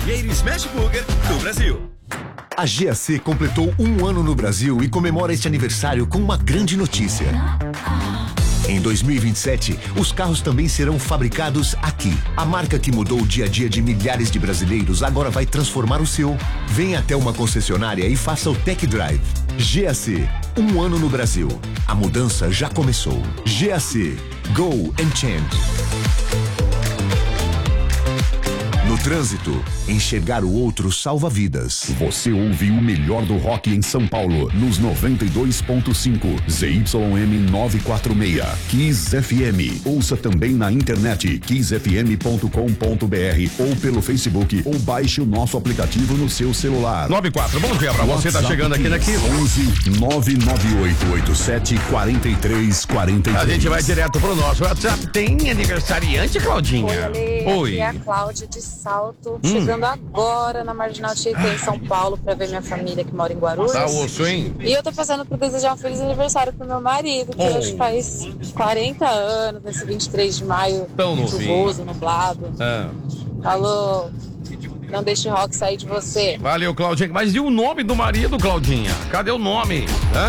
e Smash Burger do Brasil. A GAC completou 1 ano no Brasil e comemora este aniversário com uma grande notícia. Em 2027, os carros também serão fabricados aqui. A marca que mudou o dia a dia de milhares de brasileiros agora vai transformar o seu. Venha até uma concessionária e faça o Tech Drive. GAC, 1 ano no Brasil. A mudança já começou. GAC, Go and Change. No trânsito, enxergar o outro salva vidas. Você ouve o melhor do rock em São Paulo, nos 92.5 ZYM 946, Kiss FM. Ouça também na internet kissfm.com.br ou pelo Facebook ou baixe o nosso aplicativo no seu celular. 94, bom dia pra você, tá chegando aqui daqui. 11 99887 4343. A gente vai direto pro nosso WhatsApp. Tem aniversariante, Claudinha? Oi, Ale. Oi. Aqui é a Cláudia de Salto, chegando agora na Marginal Tietê, em São Paulo, pra ver minha família que mora em Guarulhos. Tá osso, hein? E eu tô passando por desejar um feliz aniversário pro meu marido, que hoje faz 40 anos, nesse 23 de maio, Tão novinho. chuvoso, nublado. Alô, não deixe o rock sair de você. Valeu, Claudinha. Mas e o nome do marido, Claudinha? Cadê o nome?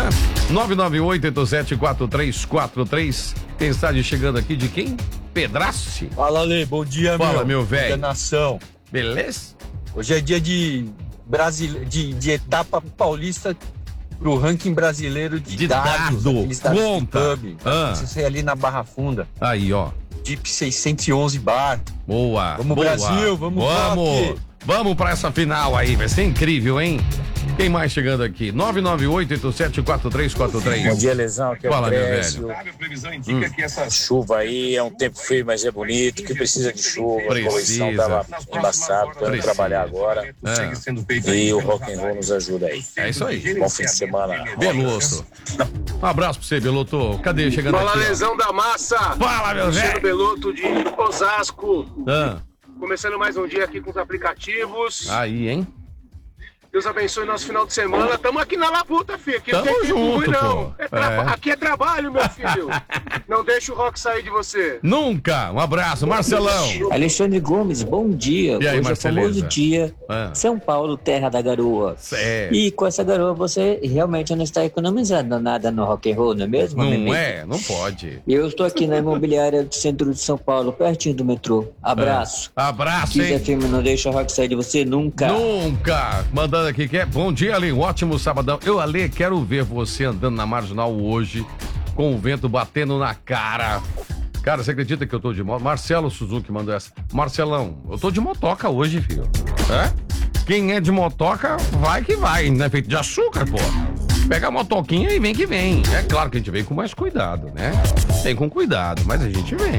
998874343. Mensagem chegando aqui de quem? Pedrace? Fala, Ale, bom dia, Fala, meu velho. Nação. Beleza? Hoje é dia de etapa paulista pro ranking brasileiro de dados. aqueles dados de Conta. pub. Isso é ali na Barra Funda. Aí, ó. Jeep 611 bar. Boa. Vamos, boa. Brasil, vamos. Vamos pra essa final aí, vai ser incrível, hein? Quem mais chegando aqui? 998874343. Bom dia, Lesão, aqui é Fala, o meu Précio. velho. A previsão indica que essa chuva aí é um tempo feio, mas é bonito, que precisa de chuva. A poluição tava embaçada, tô indo trabalhar agora. E o rock and roll nos ajuda aí. É isso aí. Bom fim de semana. Beloto. Um abraço pra você, Beloto. Cadê? Chegando Fala, aqui. Lesão da Massa. Fala, meu velho. Beloto de Osasco. Ah. Começando mais um dia aqui com os aplicativos. Aí, hein? Deus abençoe nosso final de semana. Tamo aqui na labuta, filho. Aqui Tamo não tem tempo junto, ruim, não. pô. Aqui é trabalho, meu filho. Não deixa o rock sair de você. Nunca. Um abraço, Marcelão. Alexandre Gomes, bom dia. E aí, Hoje é o famoso Marceleza? dia São Paulo, terra da garoa. E com essa garoa você realmente não está economizando nada no rock and roll, não é mesmo? Não Memento? é? Não pode. Eu estou aqui na imobiliária do centro de São Paulo, pertinho do metrô. Abraço. Abraço, hein? Kiss FM não deixa o rock sair de você nunca. Nunca. Mandando aqui que é bom dia, Ale. Um ótimo sabadão. Eu, Ale, quero ver você andando na Marginal hoje com o vento batendo na cara. Cara, você acredita que eu tô de moto? Marcelo Suzuki mandou essa. Marcelão, eu tô de motoca hoje, filho. Quem é de motoca, vai que vai, né? Feito de açúcar, pô. Pega a motoquinha e vem que vem. É claro que a gente vem com mais cuidado, né? Vem com cuidado, mas a gente vem.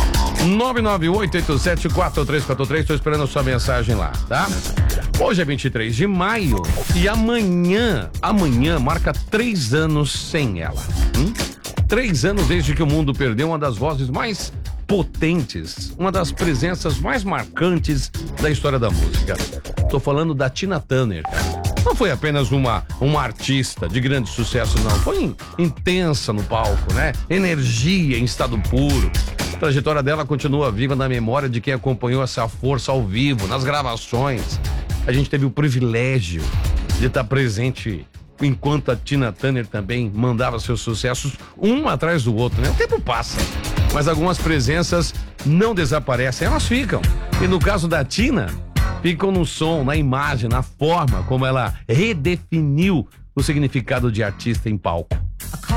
998874343, tô esperando a sua mensagem lá, tá? Hoje é 23 de maio e amanhã marca 3 anos sem ela. 3 anos desde que o mundo perdeu uma das vozes mais potentes, uma das presenças mais marcantes da história da música. Tô falando da Tina Turner, cara. Não foi apenas uma artista de grande sucesso, não. Foi intensa no palco, né? Energia em estado puro. A trajetória dela continua viva na memória de quem acompanhou essa força ao vivo, nas gravações. A gente teve o privilégio de estar presente enquanto a Tina Turner também mandava seus sucessos um atrás do outro, né? O tempo passa, mas algumas presenças não desaparecem, elas ficam. E no caso da Tina, ficam no som, na imagem, na forma como ela redefiniu o significado de artista em palco.